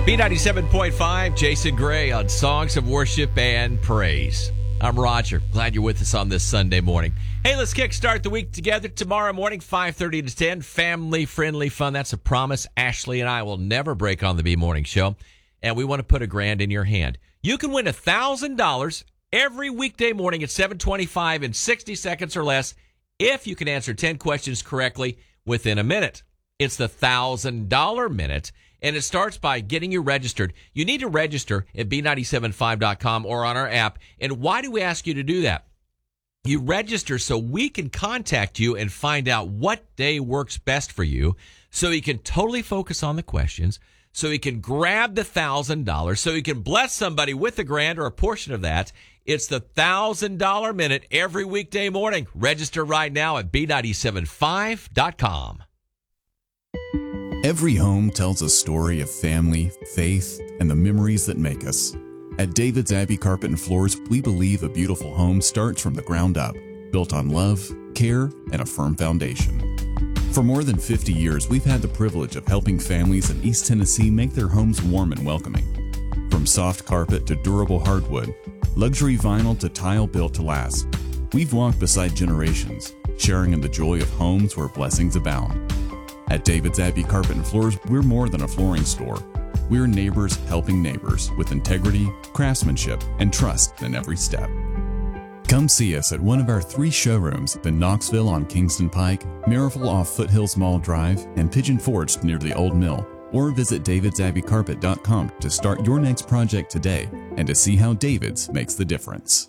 B97.5, Jason Gray on Songs of Worship and Praise. I'm Roger. Glad you're with us on this Sunday morning. Hey, let's kickstart the week together. Tomorrow morning, 5:30 to 10, family-friendly fun. That's a promise. Ashley and I will never break on the B-Morning Show, and we want to put $1,000 in your hand. You can win $1,000 every weekday morning at 7:25 in 60 seconds or less if you can answer 10 questions correctly within a minute. It's the $1,000 minute. And it starts by getting you registered. You need to register at B975.com or on our app. And why do we ask you to do that? You register so we can contact you and find out what day works best for you, so you can totally focus on the questions, so you can grab the $1,000, so you can bless somebody with $1,000 or a portion of that. It's the $1,000 minute every weekday morning. Register right now at B975.com. Every home tells a story of family, faith, and the memories that make us. At David's Abbey Carpet and Floors, we believe a beautiful home starts from the ground up, built on love, care, and a firm foundation. For more than 50 years, we've had the privilege of helping families in East Tennessee make their homes warm and welcoming. From soft carpet to durable hardwood, luxury vinyl to tile built to last, we've walked beside generations, sharing in the joy of homes where blessings abound. At David's Abbey Carpet and Floors, we're more than a flooring store. We're neighbors helping neighbors with integrity, craftsmanship, and trust in every step. Come see us at one of our 3 showrooms in Knoxville on Kingston Pike, Maryville off Foothills Mall Drive, and Pigeon Forge near the Old Mill. Or visit davidsabbeycarpet.com to start your next project today and to see how David's makes the difference.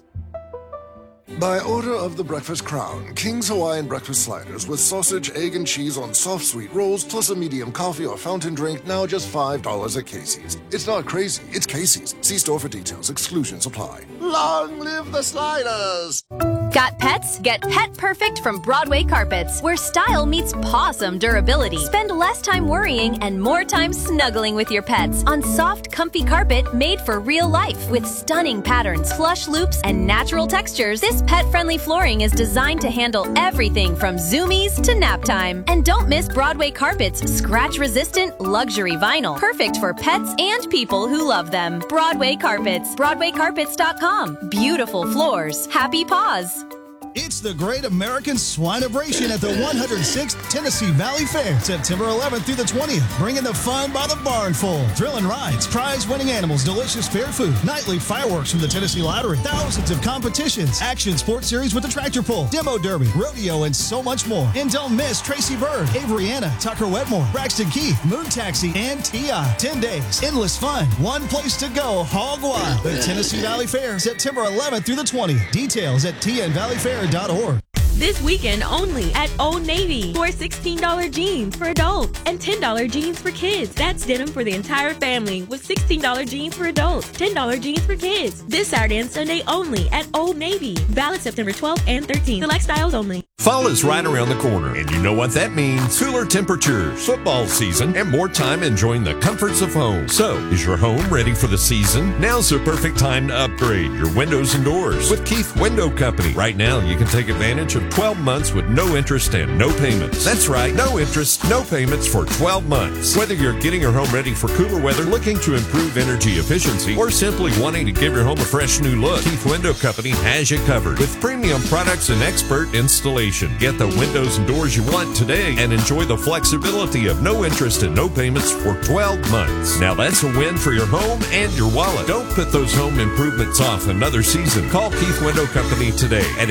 By order of the Breakfast Crown, King's Hawaiian Breakfast Sliders with sausage, egg, and cheese on soft sweet rolls, plus a medium coffee or fountain drink, now just $5 at Casey's. It's not crazy, it's Casey's. See store for details. Exclusions apply. Long live the sliders! Got pets? Get Pet Perfect from Broadway Carpets, where style meets pawsome durability. Spend less time worrying and more time snuggling with your pets on soft, comfy carpet made for real life with stunning patterns, plush loops, and natural textures. This pet-friendly flooring is designed to handle everything from zoomies to nap time. And don't miss Broadway Carpets' scratch-resistant luxury vinyl, perfect for pets and people who love them. Broadway Carpets, BroadwayCarpets.com. Beautiful floors, happy paws. It's the Great American Swineabration at the 106th Tennessee Valley Fair, September 11th through the 20th. Bringing the fun by the barnful. Thrilling rides, prize-winning animals, delicious fair food, nightly fireworks from the Tennessee Lottery, thousands of competitions, action sports series with the tractor pull, demo derby, rodeo, and so much more. And don't miss Tracy Bird, Avery Anna, Tucker Wetmore, Braxton Keith, Moon Taxi, and T.I. 10 days, endless fun, one place to go, hog wild. The Tennessee Valley Fair, September 11th through the 20th. Details at tnvalleyfair.org. This weekend only at Old Navy for $16 jeans for adults and $10 jeans for kids. That's denim for the entire family with $16 jeans for adults, $10 jeans for kids. This Saturday and Sunday only at Old Navy. Valid September 12th and 13th. Select styles only. Fall is right around the corner, and you know what that means. Cooler temperatures, football season, and more time enjoying the comforts of home. So, is your home ready for the season? Now's the perfect time to upgrade your windows and doors with Keith Window Company. Right now, you can take advantage of 12 months with no interest and no payments. That's right, no interest, no payments for 12 months. Whether you're getting your home ready for cooler weather, looking to improve energy efficiency, or simply wanting to give your home a fresh new look, Keith Window Company has you covered with premium products and expert installation. Get the windows and doors you want today and enjoy the flexibility of no interest and no payments for 12 months. Now that's a win for your home and your wallet. Don't put those home improvements off another season. Call Keith Window Company today at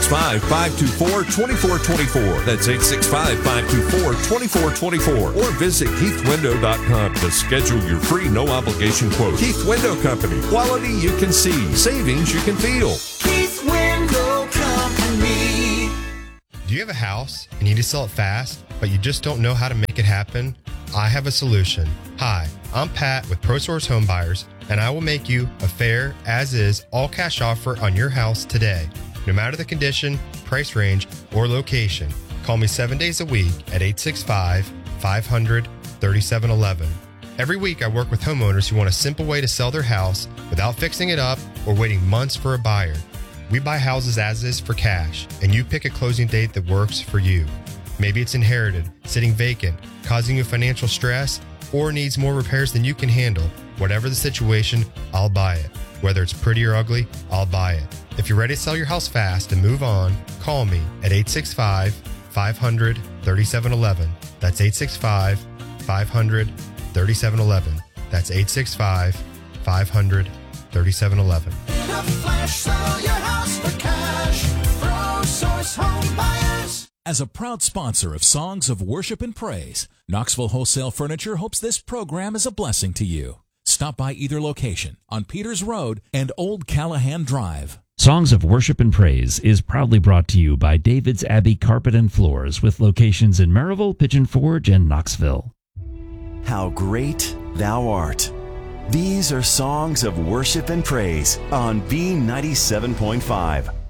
865-524-2424. That's 865-524-2424. Or visit KeithWindow.com to schedule your free no obligation quote. Keith Window Company. Quality you can see. Savings you can feel. Keith Window Company. Do you have a house and you need to sell it fast, but you just don't know how to make it happen? I have a solution. Hi, I'm Pat with ProSource Home Buyers, and I will make you a fair, as-is, all-cash offer on your house today. No matter the condition, price range, or location, call me 7 days a week at 865-500-3711. Every week, I work with homeowners who want a simple way to sell their house without fixing it up or waiting months for a buyer. We buy houses as is for cash, and you pick a closing date that works for you. Maybe it's inherited, sitting vacant, causing you financial stress, or needs more repairs than you can handle, whatever the situation, I'll buy it. Whether it's pretty or ugly, I'll buy it. If you're ready to sell your house fast and move on, call me at 865-500-3711. That's 865-500-3711. That's 865-500-3711. In a flash, sell your house for cash. ProSource Home Buyers. As a proud sponsor of Songs of Worship and Praise, Knoxville Wholesale Furniture hopes this program is a blessing to you. Stop by either location on Peters Road and Old Callahan Drive. Songs of Worship and Praise is proudly brought to you by David's Abbey Carpet and Floors with locations in Maryville, Pigeon Forge, and Knoxville. How great thou art. These are songs of worship and praise on B97.5.